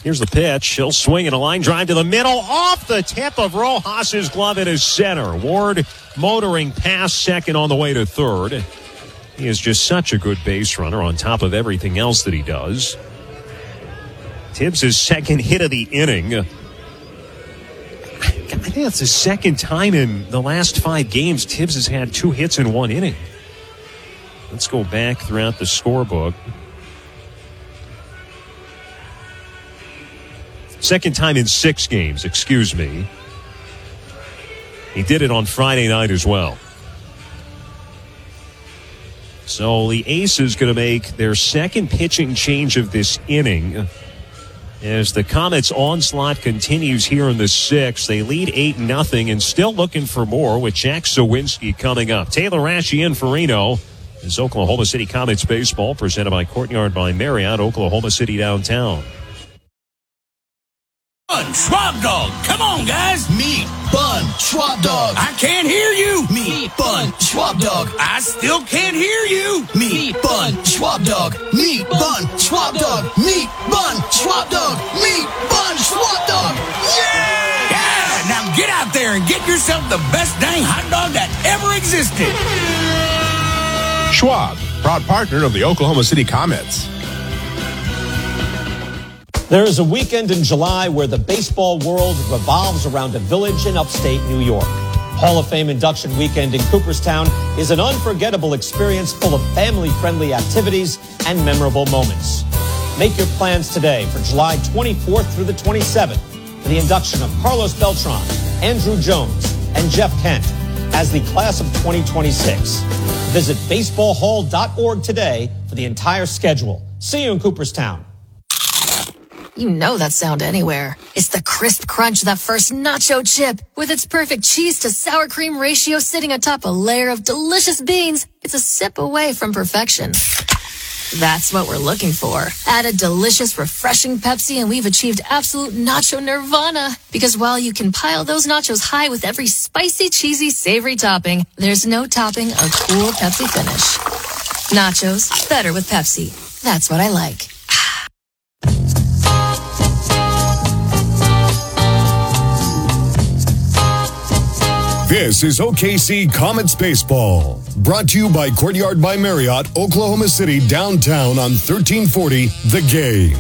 Here's the pitch. He'll swing and a line drive to the middle. Off the tip of Rojas's glove in his center. Ward motoring past second on the way to third. He is just such a good base runner on top of everything else that he does. Tibbs' second hit of the inning. I think that's the second time in the last 5 games Tibbs has had 2 hits in 1 inning. Let's go back throughout the scorebook. Second time in 6 games, excuse me. He did it on Friday night as well. So the Aces going to make their second pitching change of this inning. As the Comets' onslaught continues here in the 6th, they lead 8-0 and still looking for more with Jack Sawinski coming up. Taylor Rashi in for Reno. This is Oklahoma City Comets baseball presented by Courtyard by Marriott, Oklahoma City downtown. Bun, Schwab Dog. Come on, guys. Meat, bun, Schwab Dog. I can't hear you. Meat, bun, Schwab Dog. I still can't hear you. Meat, bun, Schwab Dog. Meat, bun, Schwab Dog. Meat, bun, Schwab Dog. Meat, bun, Schwab Dog. Yeah! Yeah! Now get out there and get yourself the best dang hot dog that ever existed. Schwab, proud partner of the Oklahoma City Comets. There is a weekend in July where the baseball world revolves around a village in upstate New York. Hall of Fame induction weekend in Cooperstown is an unforgettable experience full of family-friendly activities and memorable moments. Make your plans today for July 24th through the 27th for the induction of Carlos Beltran, Andrew Jones, and Jeff Kent as the class of 2026. Visit baseballhall.org today for the entire schedule. See you in Cooperstown. You know that sound anywhere. It's the crisp crunch of that first nacho chip. With its perfect cheese to sour cream ratio sitting atop a layer of delicious beans, it's a sip away from perfection. That's what we're looking for. Add a delicious, refreshing Pepsi and we've achieved absolute nacho nirvana. Because while you can pile those nachos high with every spicy, cheesy, savory topping, there's no topping a cool Pepsi finish. Nachos, better with Pepsi. That's what I like. This is OKC Comets Baseball, brought to you by Courtyard by Marriott, Oklahoma City, downtown on 1340 The Game.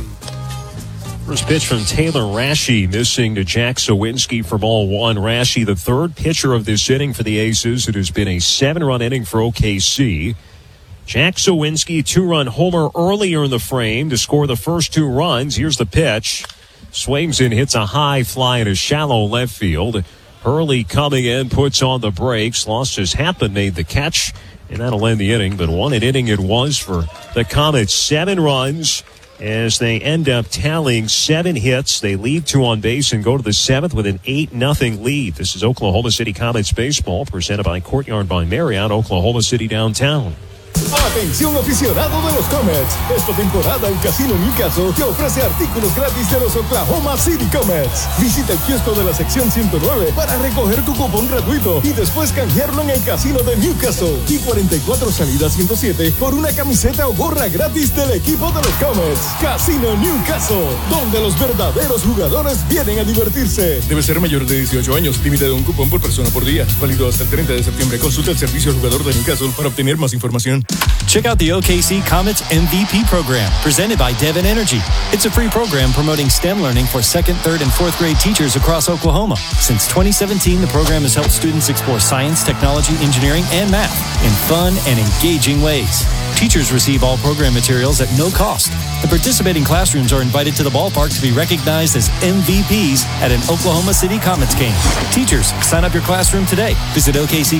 First pitch from Taylor Rashi, missing to Jack Sawinski for ball 1. Rashi, the third pitcher of this inning for the Aces. It has been a 7-run inning for OKC. Jack Sawinski, 2-run homer earlier in the frame to score the first 2 runs. Here's the pitch. Swings and hits a high fly in a shallow left field. Hurley coming in, puts on the brakes. Lost Happen made the catch, and that'll end the inning. But what an inning it was for the Comets. 7 runs as they end up tallying 7 hits. They leave 2 on base and go to the 7th with an 8-0 lead. This is Oklahoma City Comets baseball presented by Courtyard by Marriott, Oklahoma City downtown. Atención aficionado de los Comets. Esta temporada el Casino Newcastle te ofrece artículos gratis de los Oklahoma City Comets. Visita el kiosco de la sección 109 para recoger tu cupón gratuito y después canjearlo en el Casino de Newcastle. Y 44 salidas 107 por una camiseta o gorra gratis del equipo de los Comets. Casino Newcastle, donde los verdaderos jugadores vienen a divertirse. Debe ser mayor de 18 años. Límite de un cupón por persona por día. Válido hasta el 30 de septiembre. Consulta el servicio al jugador de Newcastle para obtener más información. Check out the OKC Comets MVP program, presented by Devon Energy. It's a free program promoting STEM learning for 2nd, 3rd, and 4th grade teachers across Oklahoma. Since 2017, the program has helped students explore science, technology, engineering, and math in fun and engaging ways. Teachers receive all program materials at no cost. The participating classrooms are invited to the ballpark to be recognized as MVPs at an Oklahoma City Comets game. Teachers, sign up your classroom today. Visit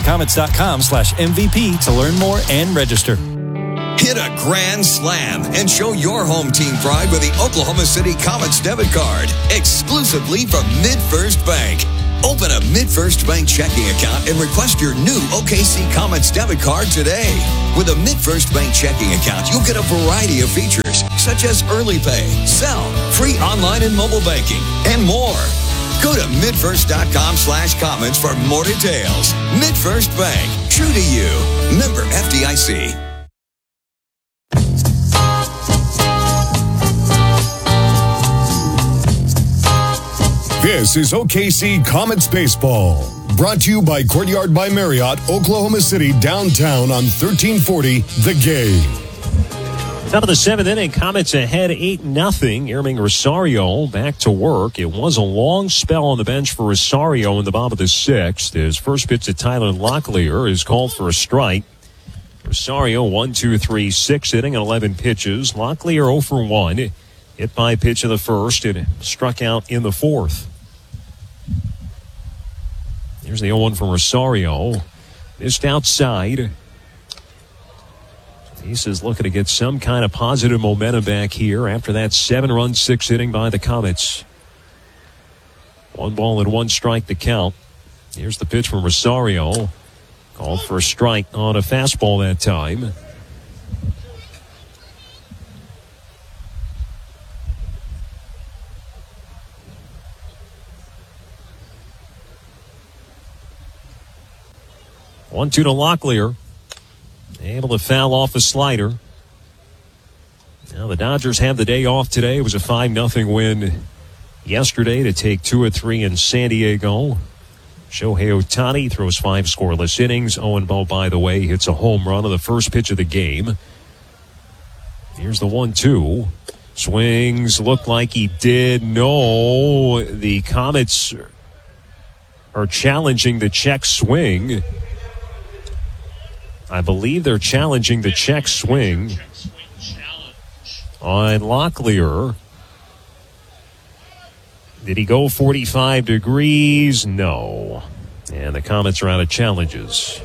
OKCComets.com/MVP to learn more and register. Hit a grand slam and show your home team pride with the Oklahoma City Comets debit card, exclusively from MidFirst Bank. Open a MidFirst Bank checking account and request your new OKC Comets debit card today. With a MidFirst Bank checking account, you'll get a variety of features, such as early pay, sell, free online and mobile banking, and more. Go to midfirst.com/comments for more details. MidFirst Bank, true to you. Member FDIC. This is OKC Comets Baseball. Brought to you by Courtyard by Marriott, Oklahoma City, downtown on 1340 The Game. Top of the seventh inning, Comets ahead 8-0. Yerming Rosario back to work. It was a long spell on the bench for Rosario in the bottom of the sixth. His first pitch to Tyler Locklear is called for a strike. Rosario 1, 2, 3, 6 inning, 11 pitches. Locklear 0 for 1. Hit by pitch in the first and struck out in the fourth. Here's the 0-1 from Rosario. Missed outside. He's looking to get some kind of positive momentum back here after that 7-run, 6th inning by the Comets. 1 ball and 1 strike to count. Here's the pitch from Rosario. Called for a strike on a fastball that time. One-two to Locklear. Able to foul off a slider. Now the Dodgers have the day off today. It was a 5-0 win yesterday to take 2 of 3 in San Diego. Shohei Ohtani throws 5 scoreless innings. Owen Bo, by the way, hits a home run on the first pitch of the game. Here's the 1-2. Swings, looked like he did. No, the Comets are challenging the check swing. I believe they're challenging the check swing on Locklear. Did he go 45 degrees? No. And the Comets are out of challenges.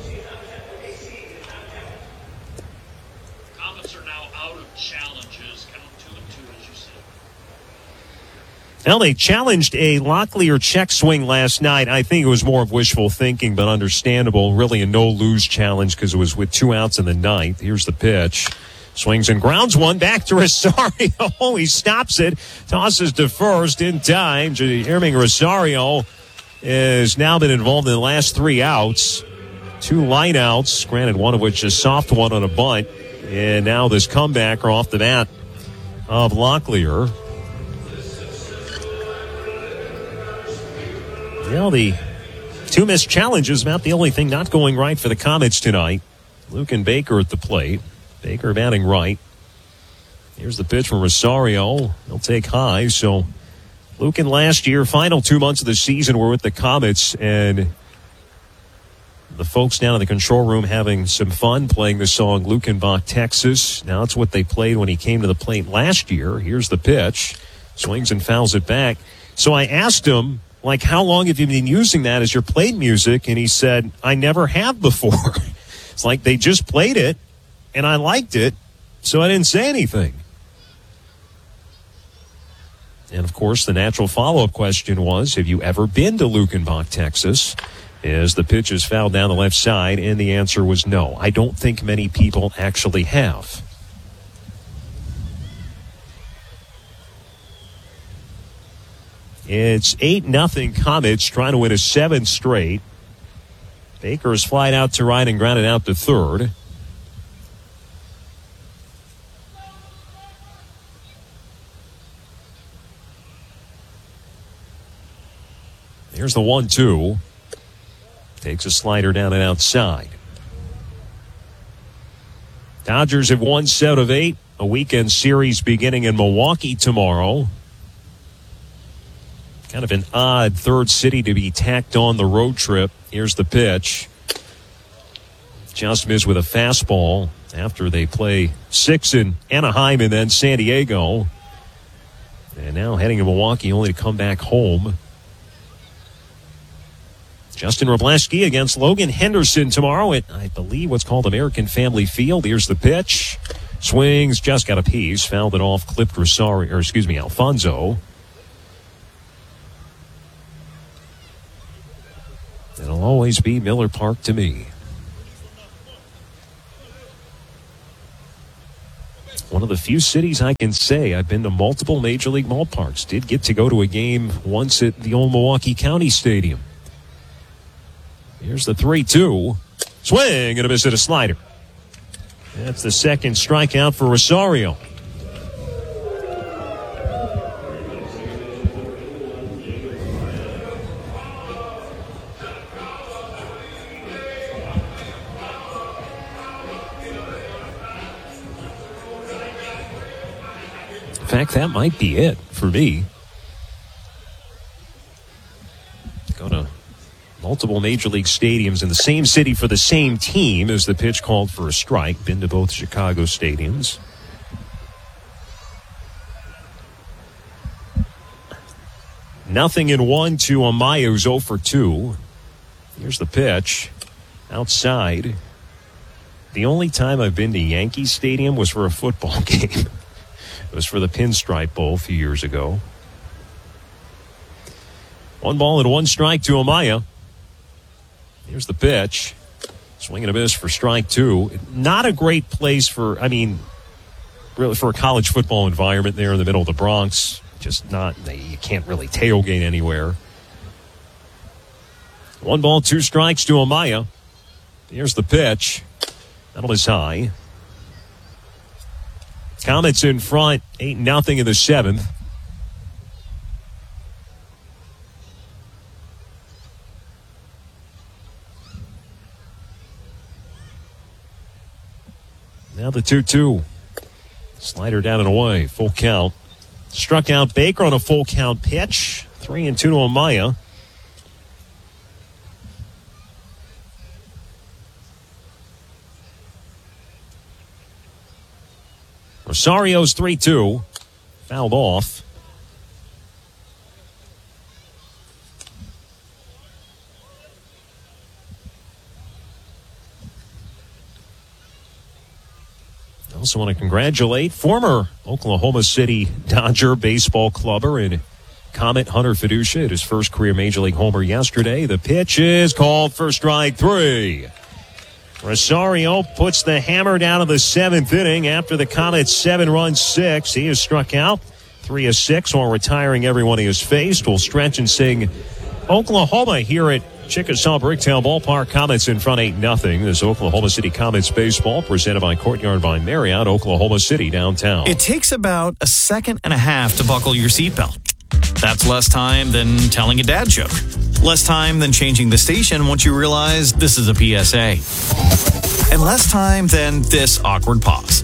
Comets are now out of challenges. Count 2-2, as you said. Well, they challenged a Locklear check swing last night. I think it was more of wishful thinking, but understandable. Really a no-lose challenge because it was with 2 outs in the ninth. Here's the pitch. Swings and grounds one back to Rosario. He stops it, tosses to first in time. Yerming Rosario has now been involved in the last 3 outs. 2 line outs, granted one of which is a soft one on a bunt. And now this comebacker off the bat of Locklear. Well, the 2 missed challenges, about the only thing not going right for the Comets tonight. Lucan Baker at the plate. Baker batting right. Here's the pitch from Rosario. He'll take high. So Lucan last year, final 2 months of the season were with the Comets, and the folks down in the control room having some fun playing the song Lukenbach, Texas. Now it's what they played when he came to the plate last year. Here's the pitch. Swings and fouls it back. So I asked him, like, how long have you been using that as your plate music? And he said, I never have before. It's like they just played it, and I liked it, so I didn't say anything. And, of course, the natural follow-up question was, have you ever been to Lukenbach, Texas? As the pitch is fouled down the left side, and the answer was no. I don't think many people actually have. It's 8-0 Comets trying to win a 7th straight. Baker is flied out to right and grounded out to third. Here's the 1-2. Takes a slider down and outside. Dodgers have won 7 of 8. A weekend series beginning in Milwaukee tomorrow. Kind of an odd third city to be tacked on the road trip. Here's the pitch. Just missed with a fastball after they play 6 in Anaheim and then San Diego. And now heading to Milwaukee only to come back home. Justin Wrobleski against Logan Henderson tomorrow at, I believe, what's called American Family Field. Here's the pitch. Swings, just got a piece. Fouled it off, clipped Alfonso. It'll always be Miller Park to me. One of the few cities I can say I've been to multiple Major League ballparks. Did get to go to a game once at the old Milwaukee County Stadium. Here's the 3-2. Swing and a miss at a slider. That's the second strikeout for Rosario. fact, that might be it for me. Go to multiple major league stadiums in the same city for the same team as the pitch called for a strike. Been to both Chicago stadiums. Nothing in 1 to Amayo's 0 for 2. Here's the pitch. Outside. The only time I've been to Yankee Stadium was for a football game. It was for the Pinstripe Bowl a few years ago. 1 ball and 1 strike to Amaya. Here's the pitch. Swing and a miss for strike 2. Not a great place for, really for a college football environment there in the middle of the Bronx. Just not, you can't really tailgate anywhere. 1 ball, 2 strikes to Amaya. Here's the pitch. That'll is high. Comets in front, 8-0 in the 7th. Now the 2-2. Slider down and away. Full count. Struck out Baker on a full count pitch. 3-2 to Amaya. Rosario's 3-2. Fouled off. I also want to congratulate former Oklahoma City Dodger baseball clubber and Comet Hunter Fiducia at his first career Major League homer yesterday. The pitch is called for strike 3. Rosario puts the hammer down in the 7th inning after the Comets' 7-run 6. He has struck out 3 of 6 while retiring everyone he has faced. We'll stretch and sing Oklahoma here at Chickasaw Bricktown Ballpark. Comets in front 8-0. This Oklahoma City Comets baseball presented by Courtyard by Marriott, Oklahoma City downtown. It takes about a second and a half to buckle your seatbelt. That's less time than telling a dad joke. Less time than changing the station once you realize this is a PSA. And less time than this awkward pause.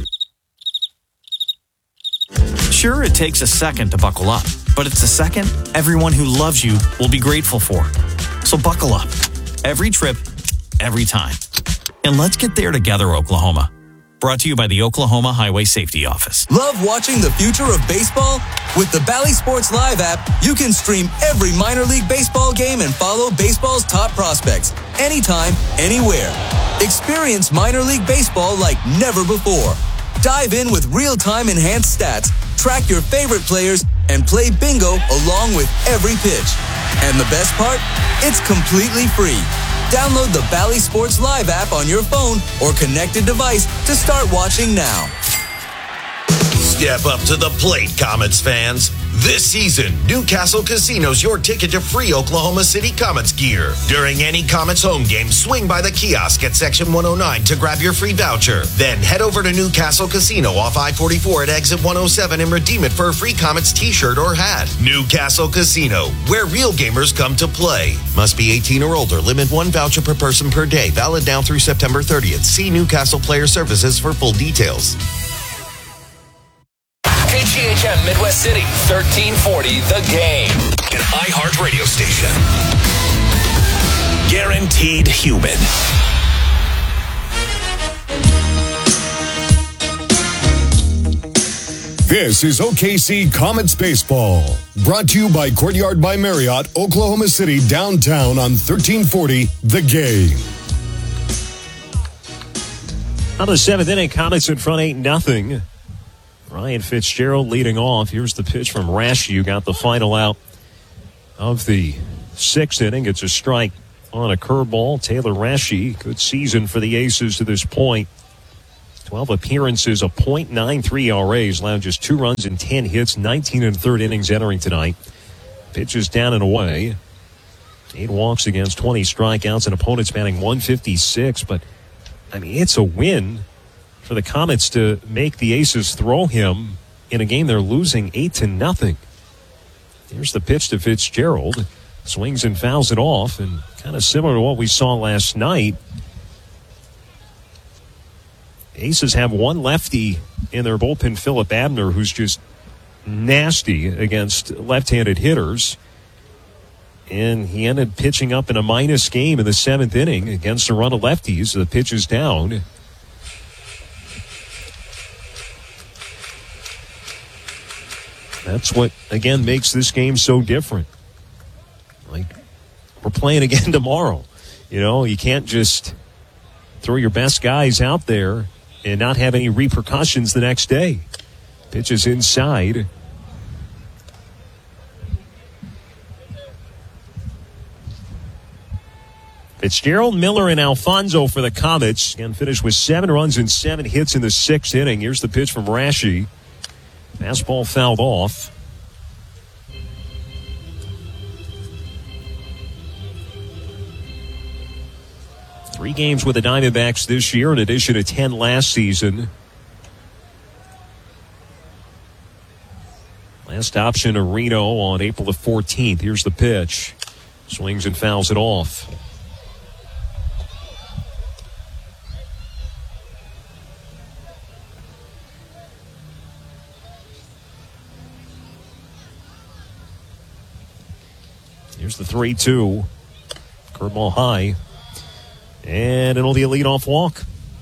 Sure, it takes a second to buckle up, but it's a second everyone who loves you will be grateful for. So buckle up. Every trip, every time. And let's get there together, Oklahoma. Brought to you by the Oklahoma Highway Safety Office. Love watching the future of baseball? With the Bally Sports Live app, you can stream every minor league baseball game and follow baseball's top prospects anytime, anywhere. Experience minor league baseball like never before. Dive in with real-time enhanced stats, track your favorite players, and play bingo along with every pitch. And the best part? It's completely free. Download the Bally Sports Live app on your phone or connected device to start watching now. Step up to the plate, Comets fans. This season, Newcastle Casino's your ticket to free Oklahoma City Comets gear. During any Comets home game, swing by the kiosk at Section 109 to grab your free voucher. Then head over to Newcastle Casino off I-44 at Exit 107 and redeem it for a free Comets t-shirt or hat. Newcastle Casino, where real gamers come to play. Must be 18 or older. Limit 1 voucher per person per day. Valid now through September 30th. See Newcastle Player Services for full details. KGHM Midwest City, 1340 The Game. An iHeart radio station. Guaranteed human. This is OKC Comets Baseball. Brought to you by Courtyard by Marriott, Oklahoma City, downtown on 1340 The Game. On the 7th inning, Comets in front 8-0. Ryan Fitzgerald leading off. Here's the pitch from Rashi, who got the final out of the 6th inning. It's a strike on a curveball. Taylor Rashi, good season for the Aces to this point. 12 appearances, a .93 ERA. He's allowed just 2 runs and 10 hits, 19 and third innings entering tonight. Pitches down and away. 8 walks against 20 strikeouts, and opponents batting 156. But, it's a win for the Comets to make the Aces throw him in a game they're losing 8-0. Here's the pitch to Fitzgerald. Swings and fouls it off, and kind of similar to what we saw last night. Aces have one lefty in their bullpen, Philip Abner, who's just nasty against left-handed hitters. And he ended pitching up in a minus game in the 7th inning against a run of lefties. The pitch is down. That's what, again, makes this game so different. Like, we're playing again tomorrow. You know, you can't just throw your best guys out there and not have any repercussions the next day. Pitch is inside. Fitzgerald, Miller, and Alfonso for the Comets. Again, finished with 7 runs and 7 hits in the 6th inning. Here's the pitch from Rashi. Fastball fouled off. Three games with the Diamondbacks this year, in addition to 10 last season. Last option to Reno on April the 14th. Here's the pitch. Swings and fouls it off. Here's the 3-2. Curveball high. And it'll be a leadoff walk.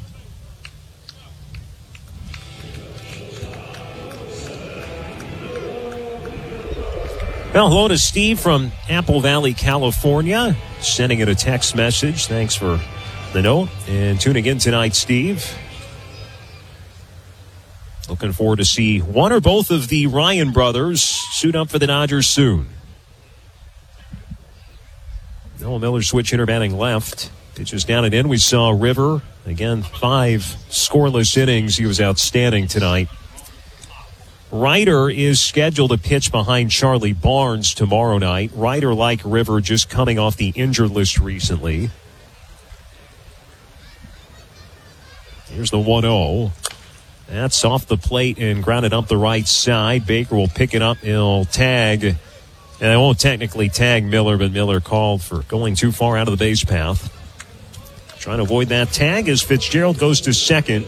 Well, hello to Steve from Apple Valley, California. Sending it a text message. Thanks for the note. And tuning in tonight, Steve. Looking forward to see one or both of the Ryan brothers suit up for the Dodgers soon. Noah Miller switch hitter batting left. Pitches down and in. We saw River. Again, 5 scoreless innings. He was outstanding tonight. Ryder is scheduled to pitch behind Charlie Barnes tomorrow night. Ryder, like River, just coming off the injured list recently. Here's the 1-0. That's off the plate and grounded up the right side. Baker will pick it up. He'll tag. And I won't technically tag Miller, but Miller called for going too far out of the base path. Trying to avoid that tag as Fitzgerald goes to second.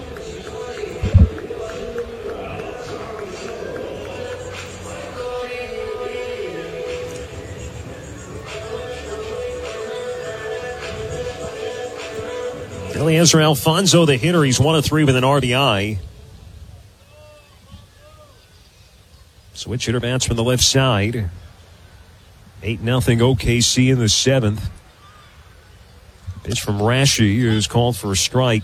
Eliezer Alfonso, the hitter. He's 1 of 3 with an RBI. Switch hitter bats from the left side. 8-0 OKC in the 7th. Pitch from Rashi is called for a strike.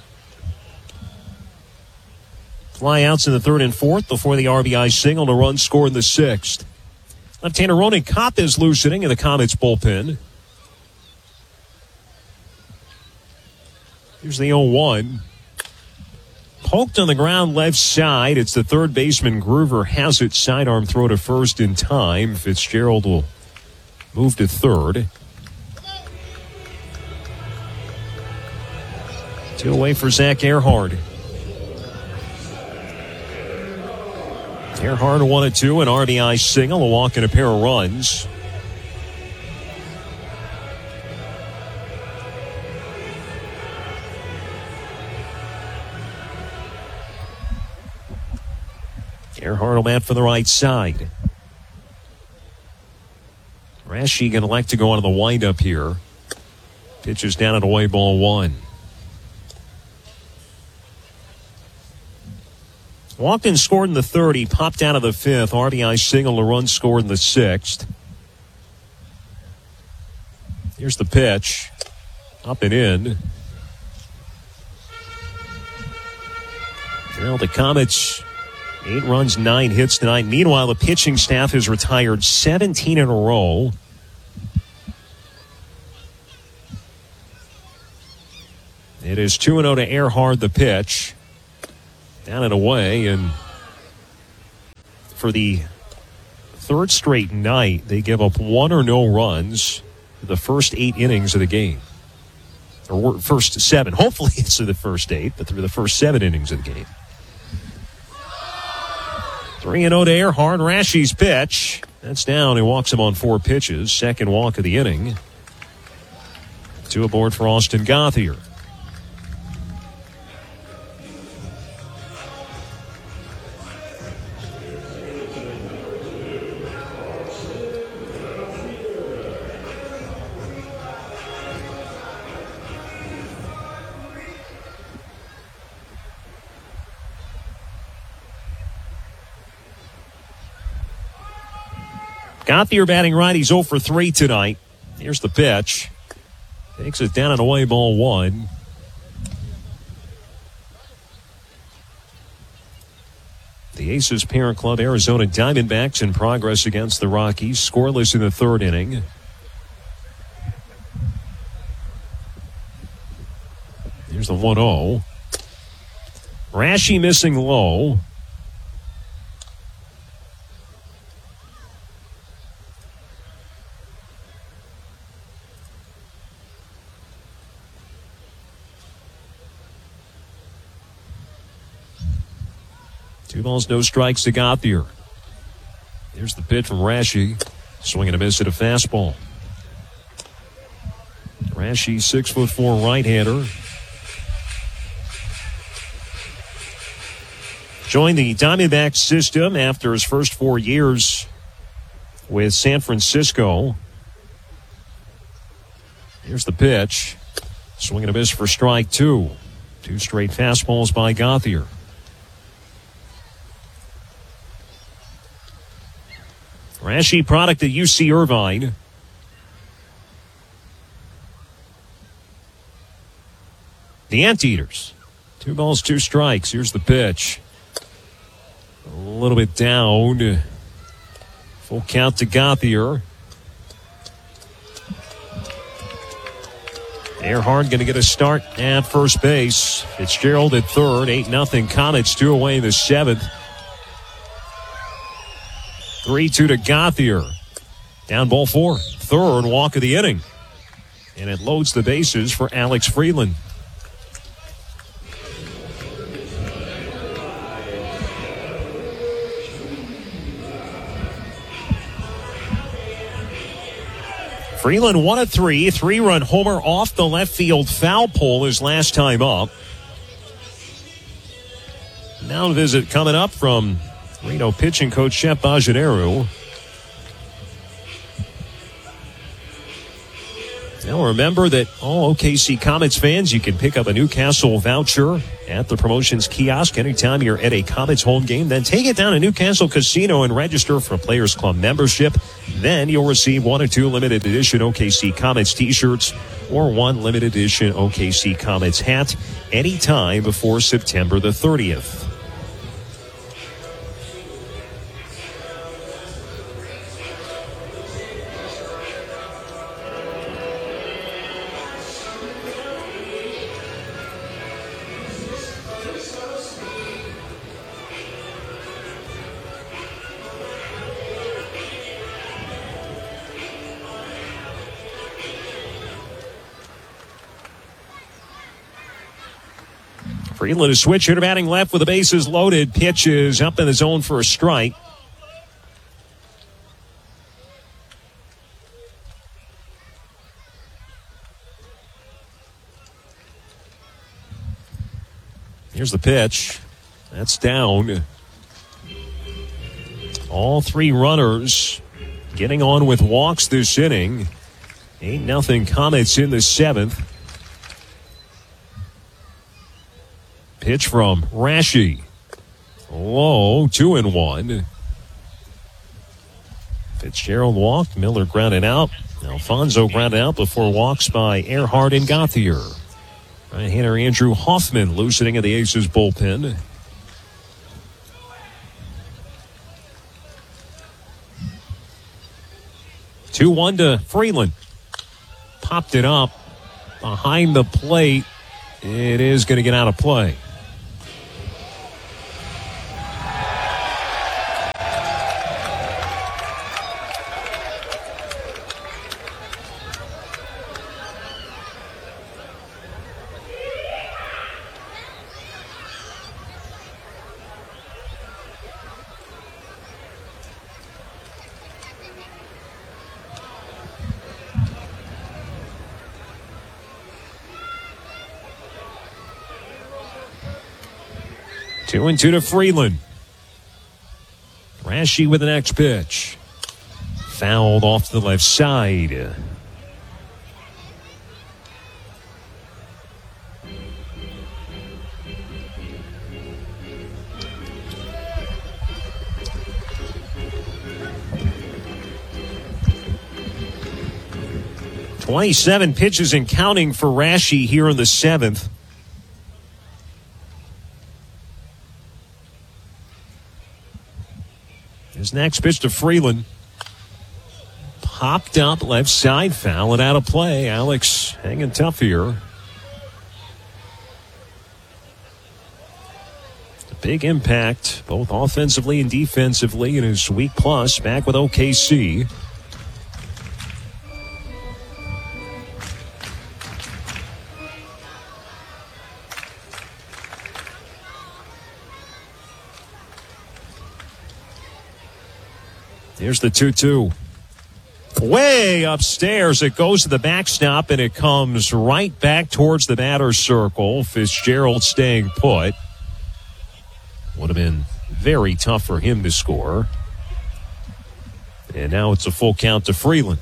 Flyouts in the 3rd and 4th before the RBI single. A run scored in the 6th. Left-hander Ronan Kopp is loosening in the Comets bullpen. Here's the 0-1. Poked on the ground left side. It's the third baseman. Groover has it. Sidearm throw to first in time. Fitzgerald will move to third. 2 away for Zach Earhart. Earhart 1-2, an RBI single, a walk and a pair of runs. Earhart will bat for the right side. Rashi going to like to go on to the windup here. Pitches down and away, ball 1. Walked and scored in the 3rd. He popped out of the 5th. RBI single, a run scored in the 6th. Here's the pitch. Up and in. Well, the Comets, 8 runs, 9 hits tonight. Meanwhile, the pitching staff has retired 17 in a row. It is 2-0 to Earhart, the pitch. Down and away, and for the 3rd straight night, they give up 1 or no runs for the first 8 innings of the game. Or first 7. Hopefully it's through the first 8, but through the first 7 innings of the game. 3-0 to Earhart. Rashi's pitch. That's down. He walks him on 4 pitches. Second walk of the inning. 2 aboard for Austin Gothier. Gauthier batting right. He's 0 for 3 tonight. Here's the pitch. Takes it down and away, ball 1. The Aces parent club, Arizona Diamondbacks, in progress against the Rockies. Scoreless in the third inning. Here's the 1-0. Rashi missing low. Two balls, no strikes to Gauthier. Here's the pitch from Rashi. Swing and a miss at a fastball. Rashi, 6'4" right-hander. Joined the Diamondbacks system after his first 4 years with San Francisco. Here's the pitch. Swing and a miss for strike 2. 2 straight fastballs by Gauthier. Rashi, product at UC Irvine. The Anteaters. 2 balls, 2 strikes. Here's the pitch. A little bit down. Full count to Gauthier. Earhart going to get a start at first base. Fitzgerald at third. 8-0 Comets. 2 away in the 7th. 3-2 to Gauthier. Down ball 4. Third walk of the inning. And it loads the bases for Alex Freeland. Freeland 1 of 3. 3-run homer off the left field foul pole his last time up. Now a visit coming up from Reno pitching coach Shep Bajaneru. Now remember that all OKC Comets fans, you can pick up a Newcastle voucher at the promotions kiosk anytime you're at a Comets home game. Then take it down to Newcastle Casino and register for Players Club membership. Then you'll receive 1 or 2 limited edition OKC Comets t-shirts or 1 limited edition OKC Comets hat anytime before September the 30th. Freeland is switch hitter batting left with the bases loaded. Pitch is up in the zone for a strike. Here's the pitch. That's down. All 3 runners getting on with walks this inning. 8-0 Comets in the 7th. Pitch from Rashi. Low, 2-1. Fitzgerald walked. Miller grounded out. Alfonso grounded out before walks by Earhart and Gauthier. Right-hander Andrew Hoffman loosening of the Aces bullpen. Two-1 to Freeland. Popped it up behind the plate. It is going to get out of play. Two and 2 to Freeland. Rashi with the next pitch. Fouled off to the left side. 27 pitches and counting for Rashi here in the 7th. His next pitch to Freeland. Popped up left side, foul and out of play. Alex hanging tough here. A big impact, both offensively and defensively in his week plus back with OKC. Here's the 2-2. Way upstairs. It goes to the backstop, and it comes right back towards the batter's circle. Fitzgerald staying put. Would have been very tough for him to score. And now it's a full count to Freeland.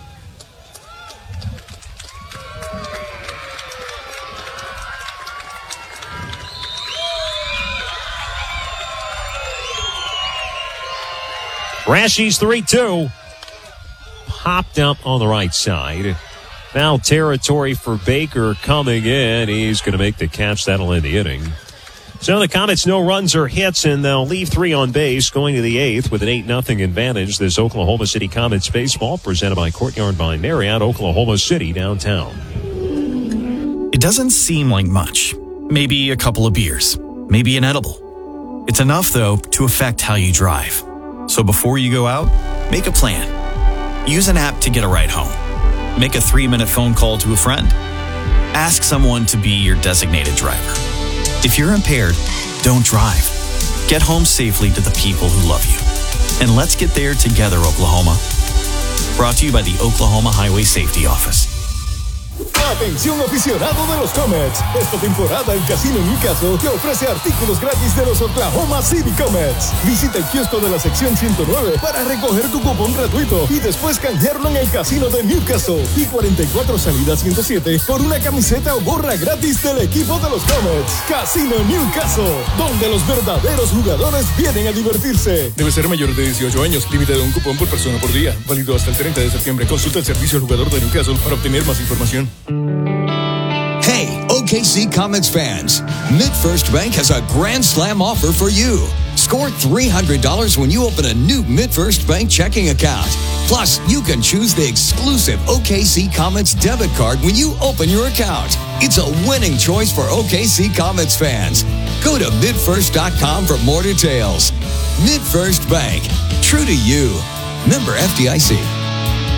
Rashi's 3-2. Popped up on the right side. Foul territory for Baker coming in. He's going to make the catch. That'll end the inning. So the Comets, no runs or hits, and they'll leave 3 on base going to the 8th with an 8-0 advantage. This Oklahoma City Comets baseball presented by Courtyard by Marriott, Oklahoma City, downtown. It doesn't seem like much. Maybe a couple of beers. Maybe an edible. It's enough, though, to affect how you drive. So before you go out, make a plan. Use an app to get a ride home. Make a 3-minute phone call to a friend. Ask someone to be your designated driver. If you're impaired, don't drive. Get home safely to the people who love you. And let's get there together, Oklahoma. Brought to you by the Oklahoma Highway Safety Office. Atención aficionado de los Comets. Esta temporada el Casino Newcastle te ofrece artículos gratis de los Oklahoma City Comets. Visita el kiosco de la sección 109 para recoger tu cupón gratuito y después canjearlo en el Casino de Newcastle. Y 44 salidas 107 por una camiseta o gorra gratis del equipo de los Comets. Casino Newcastle, donde los verdaderos jugadores vienen a divertirse. Debe ser mayor de 18 años. Límite de un cupón por persona por día. Válido hasta el 30 de septiembre. Consulta el servicio al jugador de Newcastle para obtener más información. Hey, OKC Comets fans, MidFirst Bank has a Grand Slam offer for you. Score $300 when you open a new MidFirst Bank checking account. Plus, you can choose the exclusive OKC Comets debit card when you open your account. It's a winning choice for OKC Comets fans. Go to midfirst.com for more details. MidFirst Bank, true to you. Member FDIC.